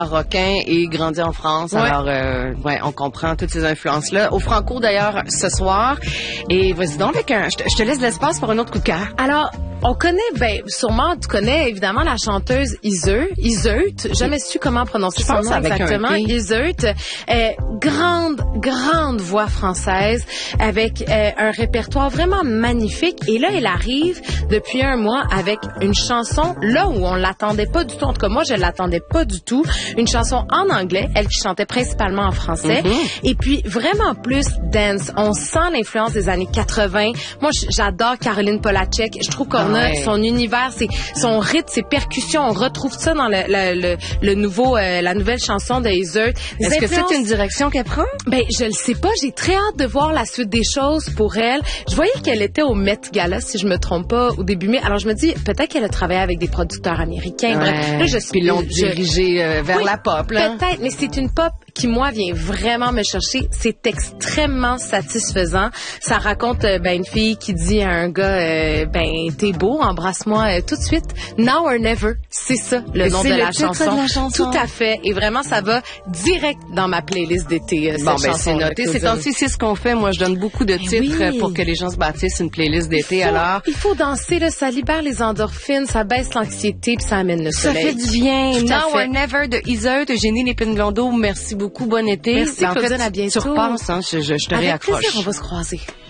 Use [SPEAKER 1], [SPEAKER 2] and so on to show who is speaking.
[SPEAKER 1] marocain et grandi en France.
[SPEAKER 2] Ouais.
[SPEAKER 1] Alors, on comprend toutes ces influences-là. Au Franco, d'ailleurs, ce soir. Et vas-y donc avec je te laisse de l'espace pour un autre coup de cœur.
[SPEAKER 2] Alors, on connaît, sûrement, tu connais évidemment la chanteuse Iseult, jamais su comment prononcer son nom exactement. Iseult, grande voix française avec un répertoire vraiment magnifique. Et là, elle arrive depuis un mois avec une chanson là où on l'attendait pas du tout. En tout cas, moi, je l'attendais pas du tout. Une chanson en anglais, elle qui chantait principalement en français. Et puis vraiment plus dance. On sent l'influence des années 80. Moi, j'adore Caroline Polachek. Je trouve qu'on a son univers, son rythme, ses percussions. On retrouve ça dans le nouveau, la nouvelle chanson de Iseult.
[SPEAKER 1] Est-ce que c'est une direction qu'elle prend?
[SPEAKER 2] Ben, je le sais pas. J'ai très hâte de voir la suite des choses pour elle. Je voyais qu'elle était au Met Gala, si je me trompe pas, au début mai. Alors, je me dis, peut-être qu'elle a travaillé avec des producteurs américains. Bref, là,
[SPEAKER 1] puis l'ont dirigée vers la pop, là.
[SPEAKER 2] Peut-être, mais c'est une pop qui, moi, vient vraiment me chercher. C'est extrêmement satisfaisant. Ça raconte, une fille qui dit à un gars, t'es beau, embrasse-moi tout de suite. Now or never. C'est ça, le nom de la chanson. Tout à fait. Et vraiment, ça va direct dans ma playlist d'été, cette chanson.
[SPEAKER 1] C'est noté. Ces temps-ci, c'est ce qu'on fait. Moi, je donne beaucoup de titres pour que les gens se bâtissent une playlist d'été.
[SPEAKER 2] Il faut danser, là. Ça libère les endorphines, ça baisse l'anxiété, puis ça amène le soleil.
[SPEAKER 1] Ça fait du bien. Now or never de Iseult, Eugénie Lépine-Blondeau. Merci beaucoup. Bon été.
[SPEAKER 2] Merci, Claudine. À bientôt.
[SPEAKER 1] Tu repasses, je te réaccroche.
[SPEAKER 2] Avec plaisir, on va se croiser.